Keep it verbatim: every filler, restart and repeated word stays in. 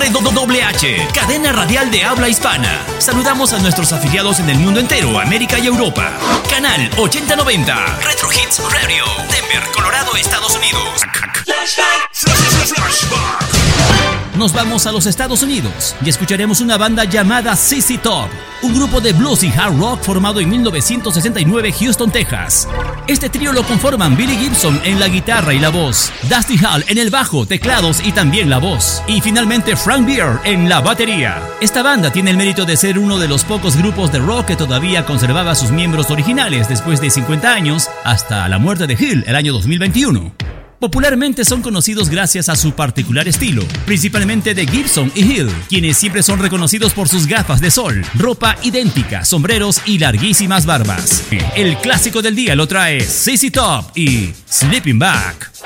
R H, cadena radial de habla hispana. Saludamos a nuestros afiliados en el mundo entero, América y Europa. Canal ochenta noventa, Retro Hits Radio, Denver, Colorado, Estados Unidos. Nos vamos a los Estados Unidos y escucharemos una banda llamada Z Z Top, un grupo de blues y hard rock formado en mil novecientos sesenta y nueve, Houston, Texas. Este trío lo conforman Billy Gibson en la guitarra y la voz, Dusty Hall en el bajo, teclados y también la voz, y finalmente Frank Beard en la batería. Esta banda tiene el mérito de ser uno de los pocos grupos de rock que todavía conservaba sus miembros originales después de cincuenta años, hasta la muerte de Hill el año dos mil veintiuno. Popularmente son conocidos gracias a su particular estilo, principalmente de Gibson y Hill, quienes siempre son reconocidos por sus gafas de sol, ropa idéntica, sombreros y larguísimas barbas. El clásico del día lo trae Z Z Top y Sleeping Bag.